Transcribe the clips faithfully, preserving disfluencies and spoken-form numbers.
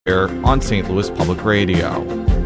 Here on Saint Louis Public Radio.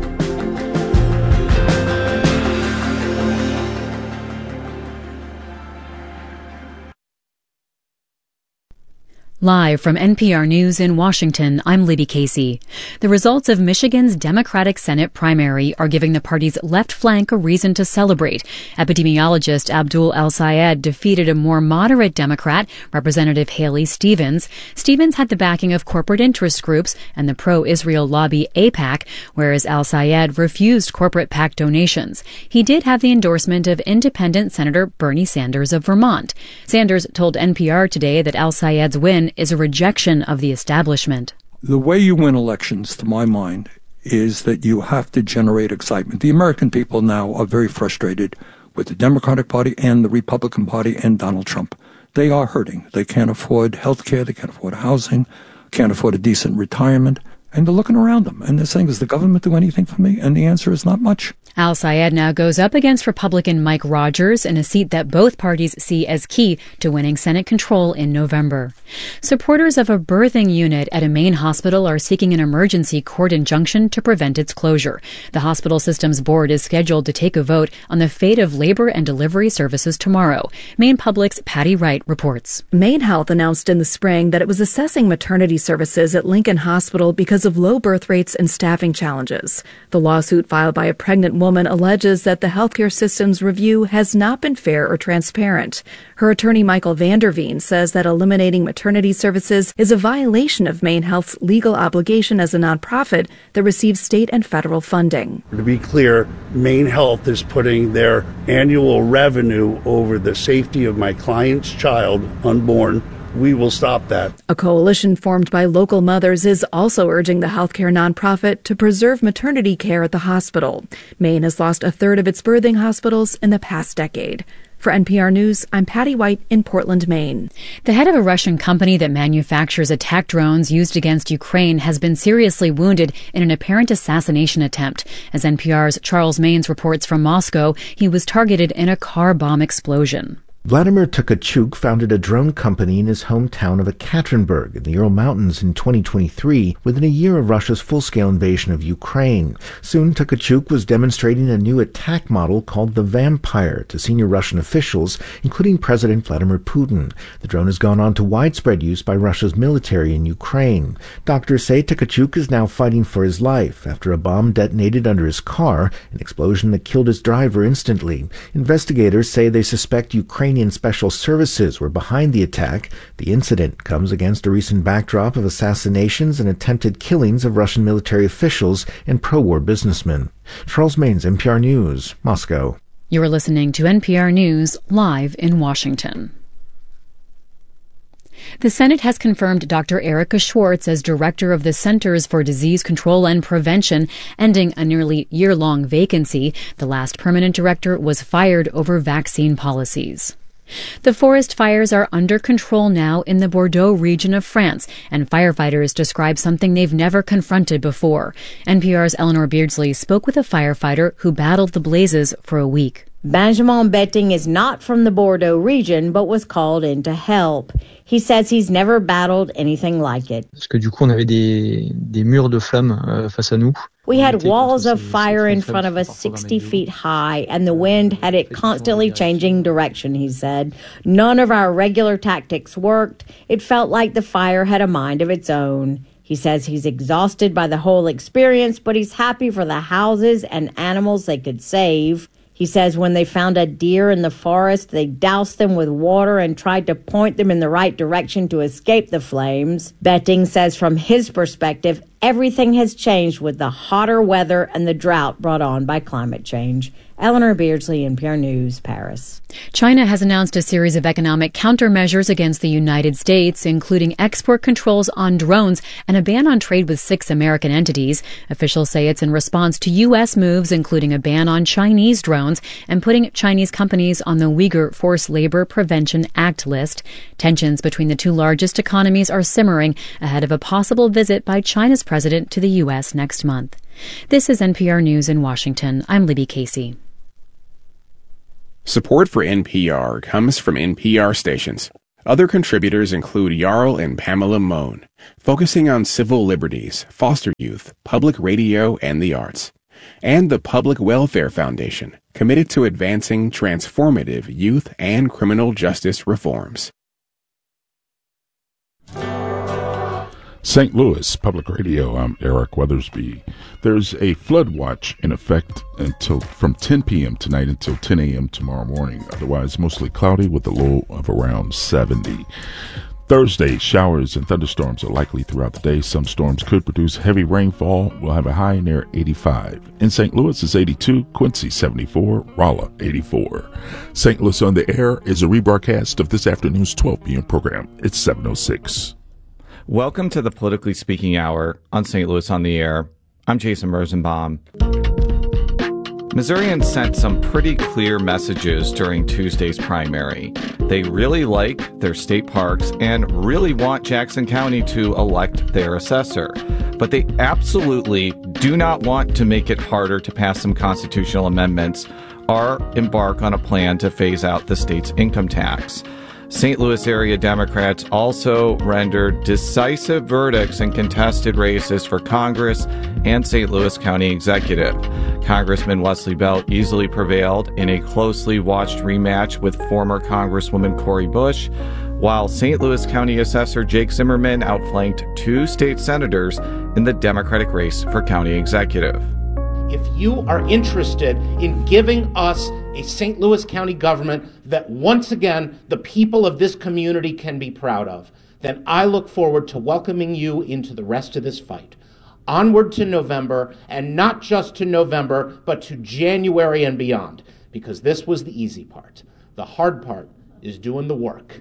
Live from N P R News in Washington, I'm Libby Casey. The results of Michigan's Democratic Senate primary are giving the party's left flank a reason to celebrate. Epidemiologist Abdul El-Sayed defeated a more moderate Democrat, Representative Haley Stevens. Stevens had the backing of corporate interest groups and the pro-Israel lobby AIPAC, whereas El-Sayed refused corporate PAC donations. He did have the endorsement of independent Senator Bernie Sanders of Vermont. Sanders told N P R today that El-Sayed's win is a rejection of the establishment. The way you win elections, to my mind, is that you have to generate excitement. The American people now are very frustrated with the Democratic Party and the Republican Party and Donald Trump. They are hurting. They can't afford health care. They can't afford housing, can't afford a decent retirement. And they're looking around them. And they're saying, does the government do anything for me? And the answer is not much. El-Sayed now goes up against Republican Mike Rogers in a seat that both parties see as key to winning Senate control in November. Supporters of a birthing unit at a Maine hospital are seeking an emergency court injunction to prevent its closure. The hospital systems board is scheduled to take a vote on the fate of labor and delivery services tomorrow. Maine Public's Patty Wright reports. Maine Health announced in the spring that it was assessing maternity services at Lincoln Hospital because of low birth rates and staffing challenges. The lawsuit filed by a pregnant woman alleges that the healthcare system's review has not been fair or transparent. Her attorney Michael Vanderveen says that eliminating maternity services is a violation of Maine Health's legal obligation as a nonprofit that receives state and federal funding. To be clear, Maine Health is putting their annual revenue over the safety of my client's child, unborn. We will stop that. A coalition formed by local mothers is also urging the healthcare nonprofit to preserve maternity care at the hospital. Maine has lost a third of its birthing hospitals in the past decade. For N P R News, I'm Patty White in Portland, Maine. The head of a Russian company that manufactures attack drones used against Ukraine has been seriously wounded in an apparent assassination attempt. As N P R's Charles Maines reports from Moscow, he was targeted in a car bomb explosion. Vladimir Tkachuk founded a drone company in his hometown of Ekaterinburg in the Ural Mountains in twenty twenty-three, within a year of Russia's full-scale invasion of Ukraine. Soon, Tkachuk was demonstrating a new attack model called the Vampire to senior Russian officials, including President Vladimir Putin. The drone has gone on to widespread use by Russia's military in Ukraine. Doctors say Tkachuk is now fighting for his life after a bomb detonated under his car, an explosion that killed his driver instantly. Investigators say they suspect Ukraine Special Services were behind the attack. The incident comes against a recent backdrop of assassinations and attempted killings of Russian military officials and pro-war businessmen. Charles Maines, N P R News, Moscow. You are listening to N P R News live in Washington. The Senate has confirmed Doctor Erica Schwartz as director of the Centers for Disease Control and Prevention, ending a nearly year-long vacancy. The last permanent director was fired over vaccine policies. The forest fires are under control now in the Bordeaux region of France, and firefighters describe something they've never confronted before. N P R's Eleanor Beardsley spoke with a firefighter who battled the blazes for a week. Benjamin Betting is not from the Bordeaux region, but was called in to help. He says he's never battled anything like it. Parce que du coup, on avait des, des murs de flammes euh, face à nous. We had walls of fire in front of us sixty feet high, and the wind had it constantly changing direction, he said. None of our regular tactics worked. It felt like the fire had a mind of its own. He says he's exhausted by the whole experience, but he's happy for the houses and animals they could save. He says when they found a deer in the forest, they doused them with water and tried to point them in the right direction to escape the flames. Betting says from his perspective, everything has changed with the hotter weather and the drought brought on by climate change. Eleanor Beardsley, N P R News, Paris. China has announced a series of economic countermeasures against the United States, including export controls on drones and a ban on trade with six American entities. Officials say it's in response to U S moves, including a ban on Chinese drones and putting Chinese companies on the Uyghur Forced Labor Prevention Act list. Tensions between the two largest economies are simmering ahead of a possible visit by China's president to the U S next month. This is N P R News in Washington. I'm Libby Casey. Support for N P R comes from N P R stations. Other contributors include Jarl and Pamela Mohn, focusing on civil liberties, foster youth, public radio, and the arts. And the Public Welfare Foundation, committed to advancing transformative youth and criminal justice reforms. Saint Louis Public Radio, I'm Eric Weathersby. There's a flood watch in effect until from ten p.m. tonight until ten a.m. tomorrow morning. Otherwise, mostly cloudy with a low of around seventy. Thursday, showers and thunderstorms are likely throughout the day. Some storms could produce heavy rainfall. We'll have a high near eighty-five. In Saint Louis, it's eighty-two, Quincy seventy-four, Rolla eighty-four. Saint Louis on the Air is a rebroadcast of this afternoon's twelve p.m. program. It's seven oh six. Welcome to the Politically Speaking Hour on Saint Louis on the Air. I'm Jason Rosenbaum. Missourians sent some pretty clear messages during Tuesday's primary. They really like their state parks and really want Jackson County to elect their assessor. But they absolutely do not want to make it harder to pass some constitutional amendments or embark on a plan to phase out the state's income tax. Saint Louis area Democrats also rendered decisive verdicts in contested races for Congress and Saint Louis County Executive. Congressman Wesley Bell easily prevailed in a closely watched rematch with former Congresswoman Cori Bush, while Saint Louis County Assessor Jake Zimmerman outflanked two state senators in the Democratic race for county executive. If you are interested in giving us a Saint Louis County government that once again the people of this community can be proud of, then I look forward to welcoming you into the rest of this fight. Onward to November, and not just to November, but to January and beyond, because this was the easy part. The hard part is doing the work.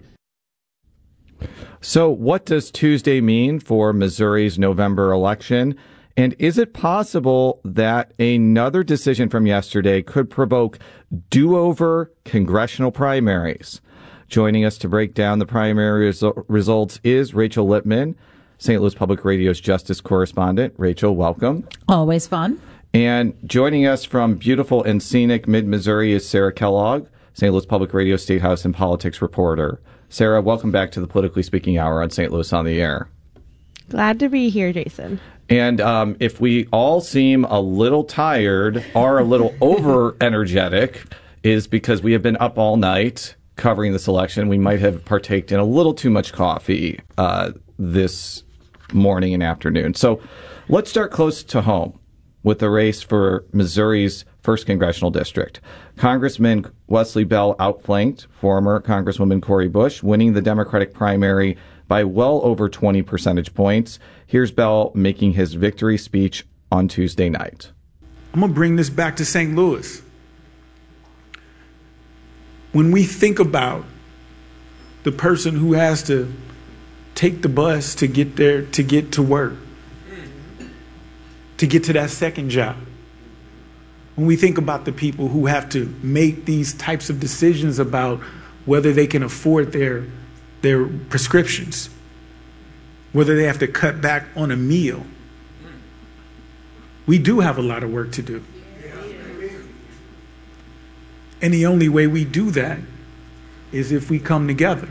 So what does Tuesday mean for Missouri's November election? And is it possible that another decision from yesterday could provoke do-over congressional primaries? Joining us to break down the primary resu- results is Rachel Lippman, Saint Louis Public Radio's Justice Correspondent. Rachel, welcome. Always fun. And joining us from beautiful and scenic mid-Missouri is Sarah Kellogg, Saint Louis Public Radio State House and Politics reporter. Sarah, welcome back to the Politically Speaking Hour on Saint Louis on the Air. Glad to be here, Jason. And um, if we all seem a little tired or a little over-energetic, is because we have been up all night covering this election. We might have partaked in a little too much coffee uh, this morning and afternoon. So let's start close to home with the race for Missouri's first congressional district. Congressman Wesley Bell outflanked former Congresswoman Cori Bush, winning the Democratic primary by well over twenty percentage points. Here's Bell making his victory speech on Tuesday night. I'm going to bring this back to Saint Louis. When we think about the person who has to take the bus to get there, to get to work, to get to that second job, when we think about the people who have to make these types of decisions about whether they can afford their their prescriptions, whether they have to cut back on a meal, we do have a lot of work to do. And the only way we do that is if we come together.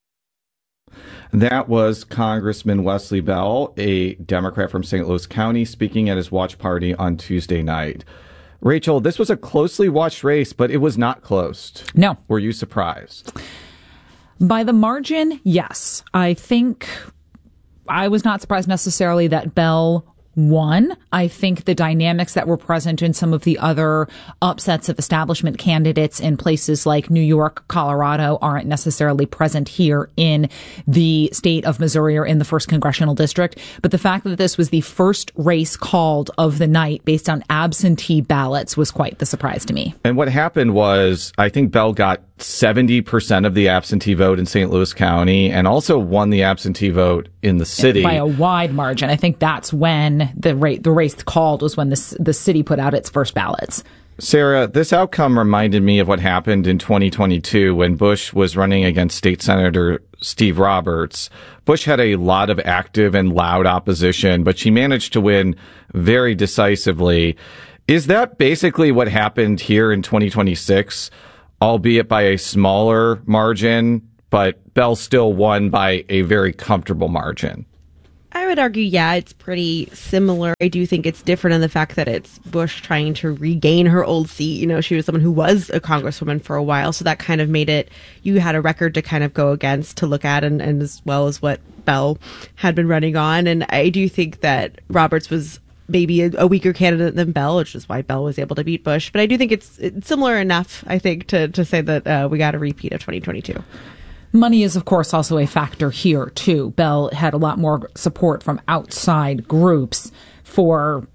That was Congressman Wesley Bell, a Democrat from Saint Louis County, speaking at his watch party on Tuesday night. Rachel, this was a closely watched race, but it was not close. No. Were you surprised? By the margin, yes. I think I was not surprised necessarily that Bell won. I think the dynamics that were present in some of the other upsets of establishment candidates in places like New York, Colorado aren't necessarily present here in the state of Missouri or in the first congressional district. But the fact that this was the first race called of the night based on absentee ballots was quite the surprise to me. And what happened was, I think Bell got seventy percent of the absentee vote in Saint Louis County and also won the absentee vote in the city. By a wide margin. I think that's when the rate, the race called was when the, the city put out its first ballots. Sarah, this outcome reminded me of what happened in twenty twenty-two when Bush was running against State Senator Steve Roberts. Bush had a lot of active and loud opposition, but she managed to win very decisively. Is that basically what happened here in twenty twenty-six? Albeit by a smaller margin but Bell still won by a very comfortable margin. I would argue, yeah, it's pretty similar. I do think it's different in the fact that it's Bush trying to regain her old seat. You know, she was someone who was a congresswoman for a while, so that kind of made it, you had a record to kind of go against, to look at, and, and as well as what Bell had been running on. And I do think that Roberts was maybe a, a weaker candidate than Bell, which is why Bell was able to beat Bush. But I do think it's, it's similar enough, I think, to, to say that uh, we got a repeat of twenty twenty-two. Money is, of course, also a factor here, too. Bell had a lot more support from outside groups for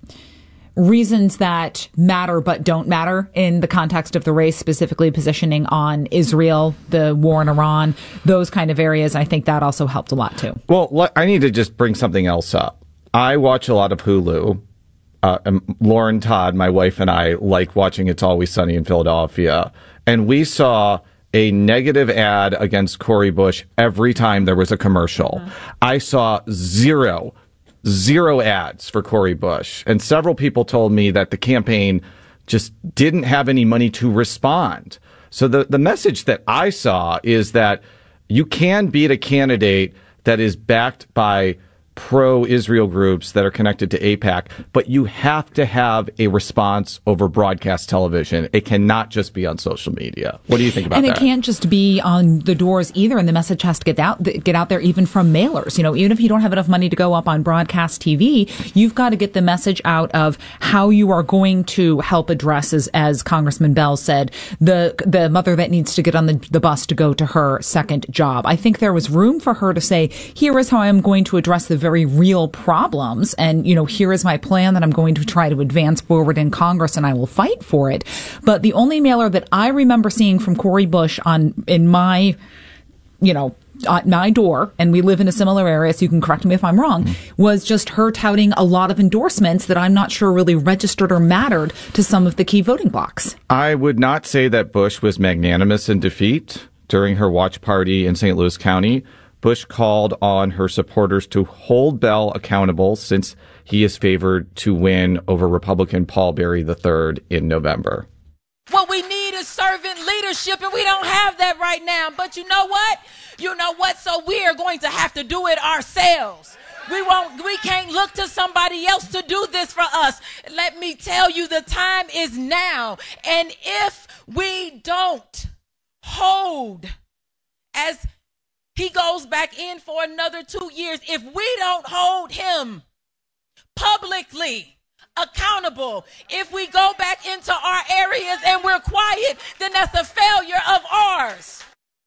reasons that matter but don't matter in the context of the race, specifically positioning on Israel, the war in Iran, those kind of areas. I think that also helped a lot, too. Well, I need to just bring something else up. I watch a lot of Hulu. Uh, and Lauren Todd, my wife, and I like watching It's Always Sunny in Philadelphia. And we saw a negative ad against Cori Bush every time there was a commercial. Uh-huh. I saw zero, zero ads for Cori Bush. And several people told me that the campaign just didn't have any money to respond. So the, the message that I saw is that you can beat a candidate that is backed by pro-Israel groups that are connected to AIPAC, but you have to have a response over broadcast television. It cannot just be on social media. What do you think about and that? And it can't just be on the doors either, and the message has to get out get out there even from mailers. You know, even if you don't have enough money to go up on broadcast T V, you've got to get the message out of how you are going to help address, as, as Congressman Bell said, the the mother that needs to get on the, the bus to go to her second job. I think there was room for her to say, here is how I'm going to address the very real problems. And, you know, here is my plan that I'm going to try to advance forward in Congress, and I will fight for it. But the only mailer that I remember seeing from Cori Bush on in my, you know, at my door, and we live in a similar area, so you can correct me if I'm wrong, mm-hmm. was just her touting a lot of endorsements that I'm not sure really registered or mattered to some of the key voting blocks. I would not say that Bush was magnanimous in defeat during her watch party in Saint Louis County. Bush called on her supporters to hold Bell accountable since he is favored to win over Republican Paul Berry the third in November. What we need is servant leadership, and we don't have that right now. But you know what? You know what? So we are going to have to do it ourselves. We won't, we can't look to somebody else to do this for us. Let me tell you, the time is now. And if we don't hold, as he goes back in for another two years, if we don't hold him publicly accountable, if we go back into our areas and we're quiet, then that's a failure of ours.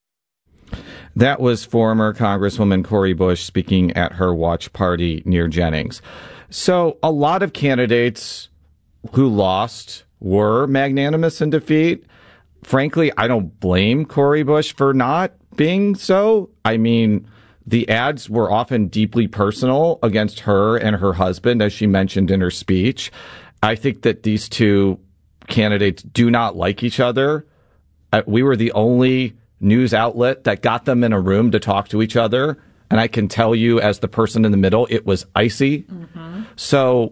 That was former Congresswoman Cori Bush speaking at her watch party near Jennings. So a lot of candidates who lost were magnanimous in defeat. Frankly, I don't blame Cori Bush for not being so. I mean, the ads were often deeply personal against her and her husband, as she mentioned in her speech. I think that these two candidates do not like each other. Uh, we were the only news outlet that got them in a room to talk to each other. And I can tell you, as the person in the middle, it was icy. Mm-hmm. So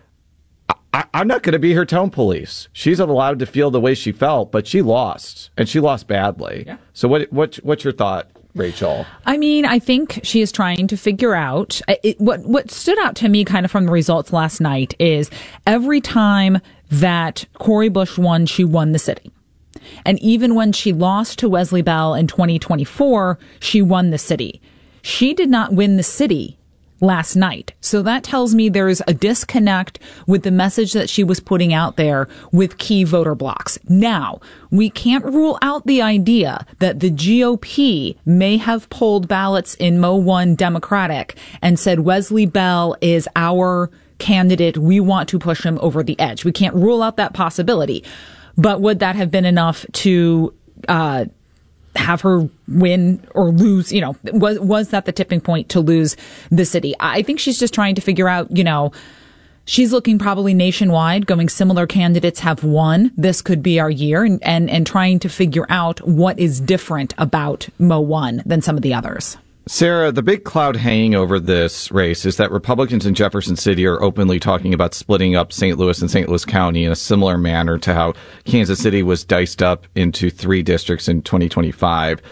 I, I'm not going to be her tone police. She's allowed to feel the way she felt, but she lost, and she lost badly. Yeah. So what, what, what's your thought, Rachel? I mean, I think she is trying to figure out it, what what stood out to me kind of from the results last night is every time that Cori Bush won, she won the city. And even when she lost to Wesley Bell in twenty twenty-four, she won the city. She did not win the city last night. So that tells me there's a disconnect with the message that she was putting out there with key voter blocks. Now, we can't rule out the idea that the G O P may have pulled ballots in Mo one Democratic and said Wesley Bell is our candidate. We want to push him over the edge. We can't rule out that possibility. But would that have been enough to uh have her win or lose? You know, was was that the tipping point to lose the city? I think she's just trying to figure out, you know, she's looking probably nationwide, going similar candidates have won. This could be our year, and, and, and trying to figure out what is different about Mo one than some of the others. Sarah, the big cloud hanging over this race is that Republicans in Jefferson City are openly talking about splitting up Saint Louis and Saint Louis County in a similar manner to how Kansas City was diced up into three districts in twenty twenty-five.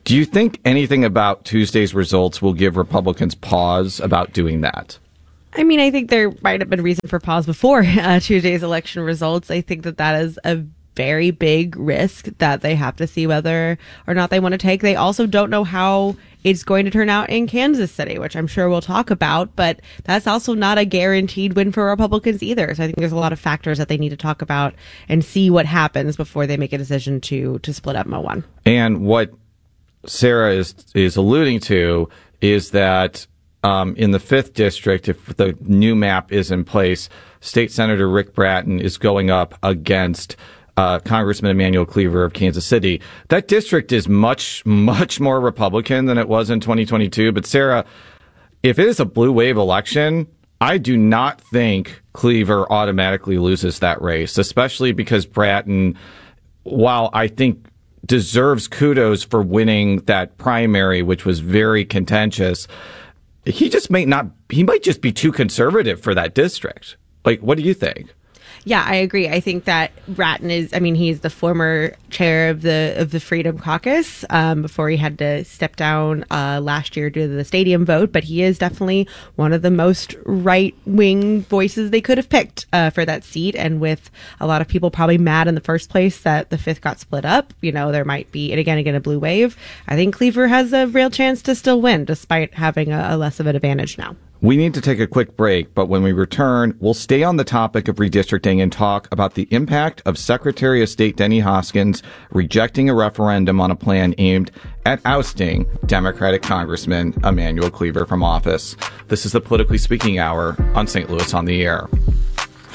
Do you think anything about Tuesday's results will give Republicans pause about doing that? I mean, I think there might have been reason for pause before uh, Tuesday's election results. I think that that is a very big risk that they have to see whether or not they want to take. They also don't know how it's going to turn out in Kansas City, which I'm sure we'll talk about, but that's also not a guaranteed win for Republicans either. So I think there's a lot of factors that they need to talk about and see what happens before they make a decision to to split up M O one. And what Sarah is is alluding to is that Um, in the fifth district, if the new map is in place, State Senator Rick Bratton is going up against uh, Congressman Emanuel Cleaver of Kansas City. That district is much, much more Republican than it was in twenty twenty-two. But Sarah, if it is a blue wave election, I do not think Cleaver automatically loses that race, especially because Bratton, while I think deserves kudos for winning that primary, which was very contentious, he just may not, he might just be too conservative for that district. Like, what do you think? Yeah, I agree. I think that Bratton is, I mean, he's the former chair of the of the Freedom Caucus um, before he had to step down uh, last year due to the stadium vote. But he is definitely one of the most right-wing voices they could have picked uh, for that seat. And with a lot of people probably mad in the first place that the fifth got split up, you know, there might be, and again, again, a blue wave. I think Cleaver has a real chance to still win despite having a, a less of an advantage now. We need to take a quick break, but when we return, we'll stay on the topic of redistricting and talk about the impact of Secretary of State Denny Hoskins rejecting a referendum on a plan aimed at ousting Democratic Congressman Emanuel Cleaver from office. This is the Politically Speaking Hour on Saint Louis on the Air.